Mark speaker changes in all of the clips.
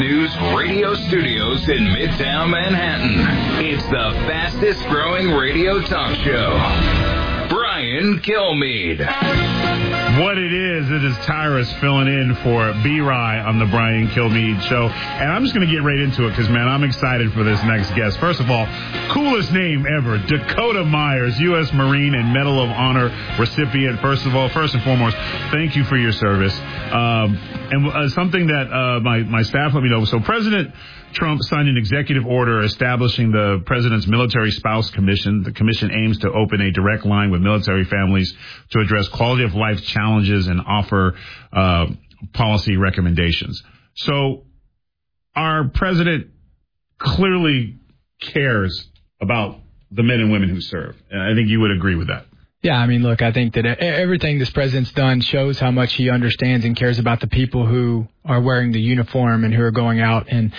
Speaker 1: News radio studios in Midtown Manhattan. It's the fastest growing radio talk show. Brian Kilmeade.
Speaker 2: What it is Tyrus filling in for B-Rye on the Brian Kilmeade Show. And I'm just going to get right into it because, man, I'm excited for this next guest. First of all, coolest name ever, Dakota Myers, U.S. Marine and Medal of Honor recipient. First and foremost, thank you for your service. Something that my staff let me know. So President Trump signed an executive order establishing the President's Military Spouse Commission. The commission aims to open a direct line with military families to address quality of life challenges and offer policy recommendations. So our president clearly cares about the men and women who serve. And I think you would agree with that.
Speaker 3: Yeah, I mean, look, I think that everything this president's done shows how much he understands and cares about the people who are wearing the uniform and who are going out and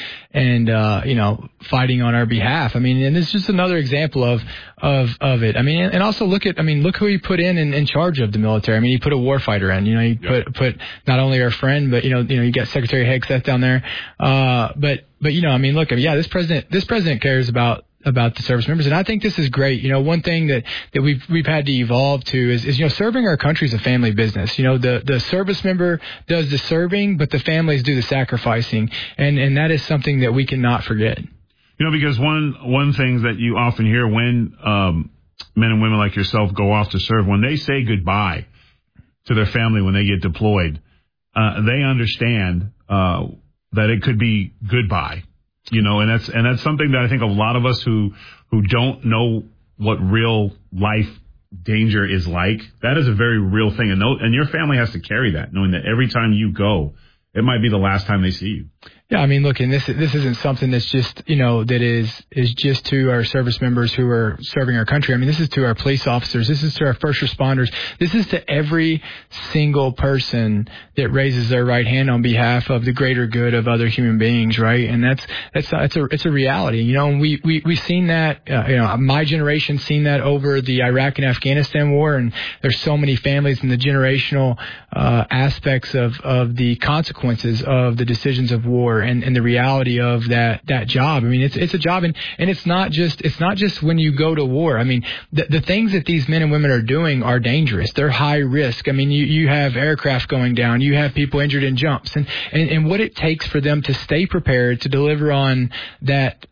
Speaker 3: fighting on our behalf. I mean, and it's just another example of it. I mean, and also look who he put in charge of the military. I mean, he put a warfighter in. He put not only our friend, but you got Secretary Hegseth down there. But I mean, look, this president cares about the service members. And I think this is great. One thing that we've had to evolve to is serving our country is a family business. The service member does the serving, but the families do the sacrificing. And that is something that we cannot forget.
Speaker 2: Because one thing that you often hear when men and women like yourself go off to serve, when they say goodbye to their family when they get deployed, they understand that it could be goodbye. And that's something that I think a lot of us who don't know what real life danger is like, that is a very real thing. And your family has to carry that, knowing that every time you go, it might be the last time they see you.
Speaker 3: Yeah, I mean, look, and this isn't something that's just, that is just to our service members who are serving our country. I mean, this is to our police officers. This is to our first responders. This is to every single person that raises their right hand on behalf of the greater good of other human beings, right? And it's a reality, and we've seen that, my generation's seen that over the Iraq and Afghanistan war, and there's so many families and the generational aspects of the consequences of the decisions of war. And the reality of that job. I mean, it's a job, and it's not just when you go to war. I mean, the things that these men and women are doing are dangerous. They're high risk. I mean, you have aircraft going down, you have people injured in jumps, and what it takes for them to stay prepared to deliver on that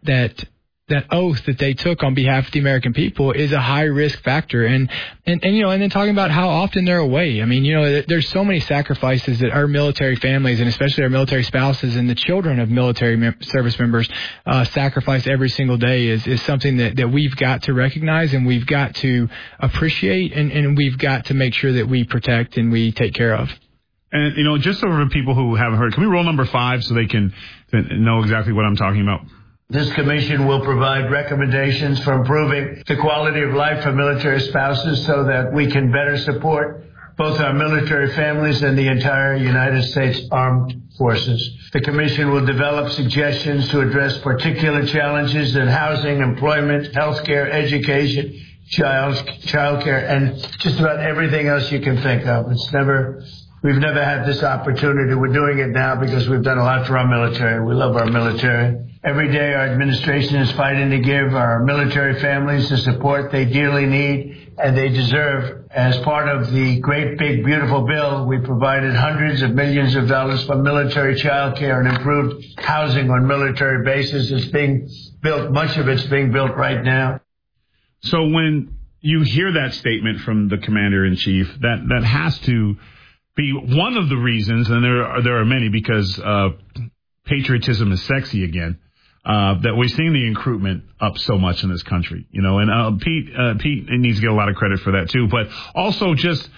Speaker 3: oath that they took on behalf of the American people is a high risk factor. And then talking about how often they're away. I mean, there's so many sacrifices that our military families and especially our military spouses and the children of military service members sacrifice every single day is something that we've got to recognize and we've got to appreciate and we've got to make sure that we protect and we take care of.
Speaker 2: And, just so for people who haven't heard, can we roll number 5 so they can know exactly what I'm talking about?
Speaker 4: This commission will provide recommendations for improving the quality of life for military spouses so that we can better support both our military families and the entire United States Armed Forces. The commission will develop suggestions to address particular challenges in housing, employment, healthcare, education, childcare, and just about everything else you can think of. We've never had this opportunity. We're doing it now because we've done a lot for our military. We love our military. Every day our administration is fighting to give our military families the support they dearly need and they deserve. As part of the great, big, beautiful bill, we provided hundreds of millions of dollars for military child care and improved housing on military bases. It's being built. Much of it's being built right now.
Speaker 2: So when you hear that statement from the commander-in-chief, that has to be one of the reasons, and there are many, because patriotism is sexy again, that we're seeing the recruitment up so much in this country, and Pete needs to get a lot of credit for that too, but also just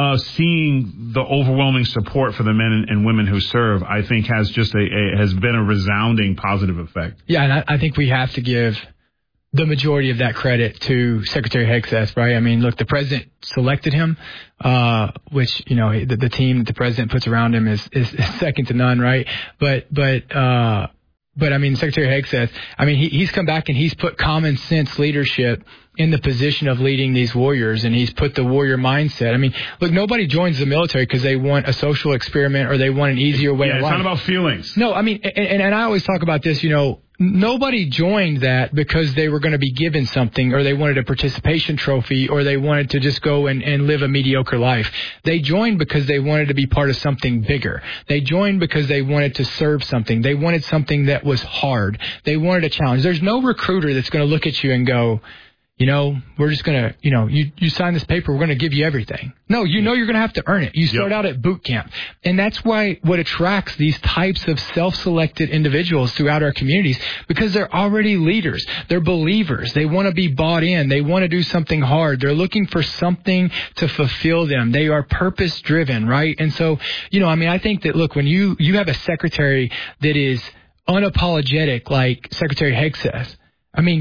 Speaker 2: seeing the overwhelming support for the men and women who serve, I think has been a resounding positive effect. Yeah,
Speaker 3: and I think we have to give the majority of that credit to Secretary Hegseth, right? I mean, look, the president selected him, which, the team that the president puts around him is second to none, right? But I mean, Secretary Hegseth, I mean, he's come back and he's put common sense leadership in the position of leading these warriors, and he's put the warrior mindset. I mean, look, nobody joins the military because they want a social experiment or they want an easier way of life.
Speaker 2: It's not about feelings.
Speaker 3: No, I mean, and I always talk about this, you know, nobody joined that because they were going to be given something or they wanted a participation trophy or they wanted to just go and live a mediocre life. They joined because they wanted to be part of something bigger. They joined because they wanted to serve something. They wanted something that was hard. They wanted a challenge. There's no recruiter that's going to look at you and go, you know, we're just going to, you know, you sign this paper, we're going to give you everything. No, you know you're going to have to earn it. You start out at boot camp. And that's why what attracts these types of self-selected individuals throughout our communities, because they're already leaders. They're believers. They want to be bought in. They want to do something hard. They're looking for something to fulfill them. They are purpose-driven, right? And so, you know, I mean, I think that, look, when you have a secretary that is unapologetic like Secretary Hegseth, I mean,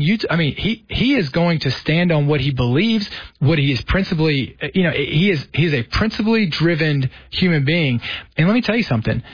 Speaker 3: he is going to stand on what he believes, what he is principally, you know, he is a principally driven human being. And let me tell you something.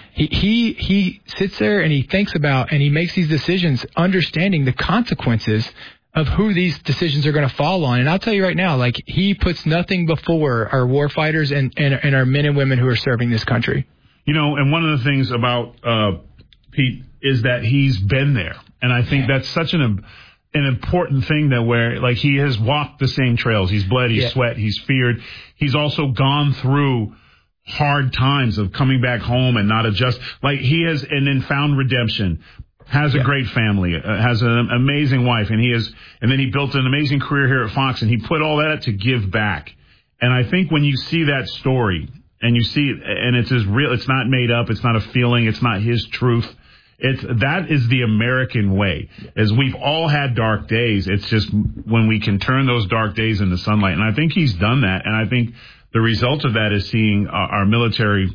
Speaker 3: He sits there and he thinks about and he makes these decisions understanding the consequences of who these decisions are going to fall on. And I'll tell you right now, like, he puts nothing before our war fighters and our men and women who are serving this country.
Speaker 2: You know, and one of the things about Pete is that he's been there. And I think that's such an important thing that where, like, he has walked the same trails. He's bled, he's sweat, he's feared. He's also gone through hard times of coming back home and not adjust. Like, he has, and then found redemption, has a great family, has an amazing wife, and then he built an amazing career here at Fox, and he put all that to give back. And I think when you see that story and you see it, and it's as real, it's not made up, it's not a feeling, it's not his truth. That is the American way. As we've all had dark days, it's just when we can turn those dark days into sunlight. And I think he's done that. And I think the result of that is seeing our military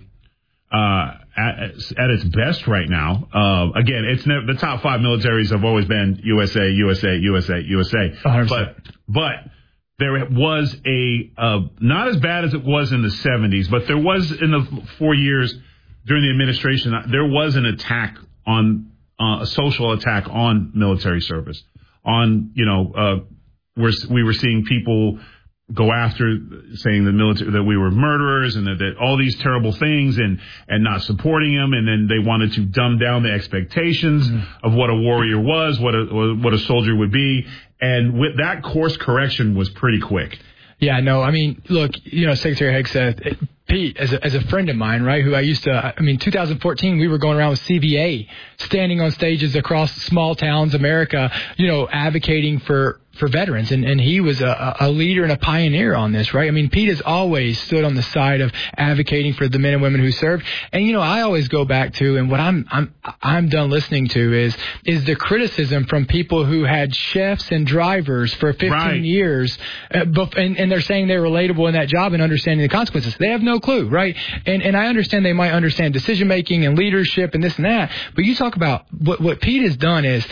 Speaker 2: at its best right now. Again, it's the top 5 militaries have always been USA, USA, USA, USA.
Speaker 3: 100%.
Speaker 2: But there was not as bad as it was in the 70s, but there was in the 4 years during the administration, there was an attack on a social attack on military service. On, you know, we were seeing people go after saying the military, that we were murderers and that all these terrible things and not supporting them. And then they wanted to dumb down the expectations of what a warrior was, what a soldier would be. And with that course correction was pretty quick.
Speaker 3: Yeah, no, I mean, look, you know, Secretary Hegseth, Pete, as a friend of mine, right, who I used to, I mean, 2014, we were going around with CVA, standing on stages across small towns, America, you know, advocating for veterans. And he was a leader and a pioneer on this, right? I mean, Pete has always stood on the side of advocating for the men and women who served. And, you know, I always go back to, and what I'm done listening to is the criticism from people who had chefs and drivers for 15 years. And they're saying they're relatable in that job and understanding the consequences. They have no clue, right? And I understand they might understand decision making and leadership and this and that. But you talk about what Pete has done is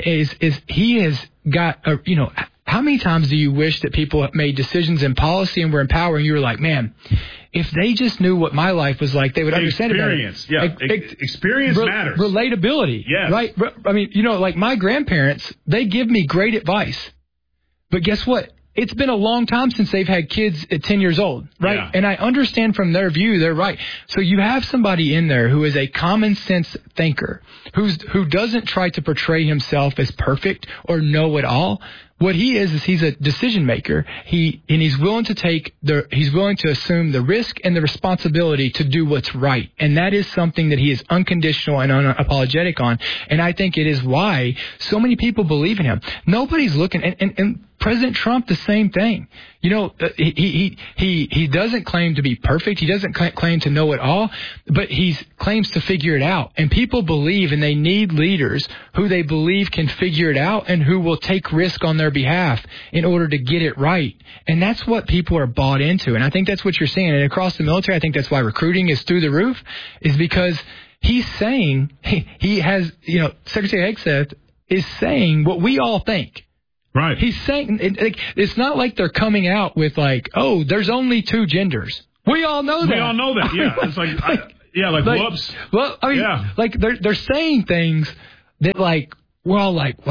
Speaker 3: he has got you know, how many times do you wish that people made decisions in policy and were in power and you were like, man, if they just knew what my life was like, they would understand
Speaker 2: experience.
Speaker 3: it better.
Speaker 2: Yeah, experience matters.
Speaker 3: Relatability.
Speaker 2: Yes.
Speaker 3: Right? I mean, you know, like my grandparents, they give me great advice. But guess what? It's been a long time since they've had kids at 10 years old, right? Yeah. And I understand from their view, they're right. So you have somebody in there who is a common sense thinker, who doesn't try to portray himself as perfect or know it all. What he is he's a decision maker. He's willing to assume the risk and the responsibility to do what's right. And that is something that he is unconditional and unapologetic on. And I think it is why so many people believe in him. Nobody's looking, and President Trump, the same thing. You know, he doesn't claim to be perfect. He doesn't claim to know it all, but he claims to figure it out. And people believe, and they need leaders who they believe can figure it out and who will take risk on their behalf in order to get it right. And that's what people are bought into. And I think that's what you're seeing. And across the military, I think that's why recruiting is through the roof, is because he's saying, he has, you know, Secretary Hegseth is saying what we all think.
Speaker 2: Right.
Speaker 3: He's saying, it's not like they're coming out with like, oh, there's only 2 genders. We all know that.
Speaker 2: We all know that, yeah. It's like, whoops.
Speaker 3: Well, I mean, like they're saying things that like, we're all like, whoa,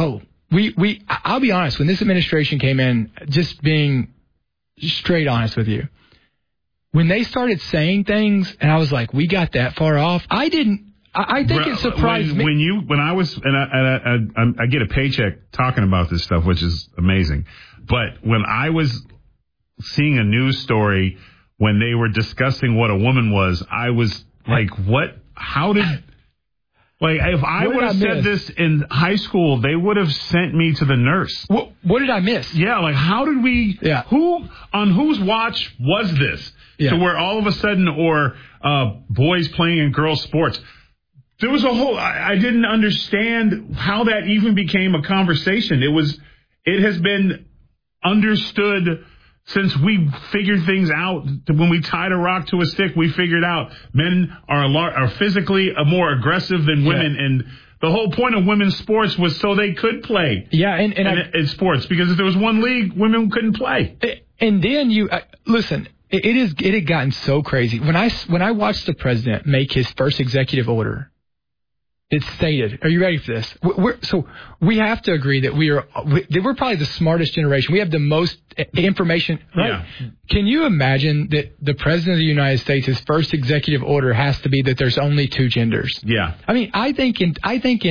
Speaker 3: I'll be honest, when this administration came in, just being straight honest with you, when they started saying things and I was like, we got that far off, I think it surprised me.
Speaker 2: When I was, and I get a paycheck talking about this stuff, which is amazing. But when I was seeing a news story when they were discussing what a woman was, I was like, what? How did, like, if I would have said this in high school, they would have sent me to the nurse.
Speaker 3: What did I miss?
Speaker 2: Yeah, like, how did we, on whose watch was this?
Speaker 3: Yeah.
Speaker 2: To where all of a sudden, or boys playing in girls' sports. There was a whole, I didn't understand how that even became a conversation. It has been understood since we figured things out. When we tied a rock to a stick, we figured out men are physically more aggressive than women. Yeah. And the whole point of women's sports was so they could play.
Speaker 3: Yeah.
Speaker 2: In sports, because if there was one league, women couldn't play.
Speaker 3: And then listen, it had gotten so crazy. When I watched the president make his first executive order, it stated, are you ready for this? So we have to agree that we're probably the smartest generation. We have the most information, right? Yeah. Can you imagine that the president of the United States, his first executive order has to be that there's only two genders?
Speaker 2: Yeah.
Speaker 3: I mean, I think in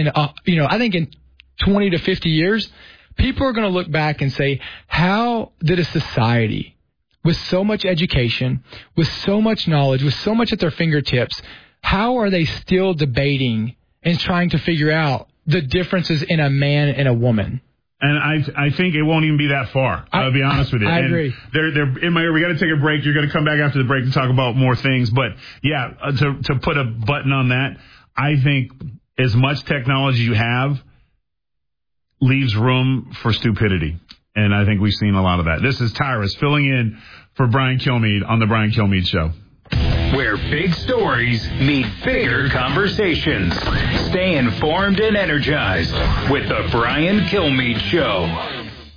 Speaker 3: 20 to 50 years, people are going to look back and say, how did a society with so much education, with so much knowledge, with so much at their fingertips, how are they still debating and trying to figure out the differences in a man and a woman?
Speaker 2: And I think it won't even be that far. I'll be honest with you.
Speaker 3: I agree.
Speaker 2: We got to take a break. You're going to come back after the break and talk about more things. But yeah, to put a button on that, I think as much technology you have leaves room for stupidity. And I think we've seen a lot of that. This is Tyrus filling in for Brian Kilmeade on the Brian Kilmeade Show.
Speaker 1: Where big stories meet bigger conversations. Stay informed and energized with the Brian Kilmeade Show.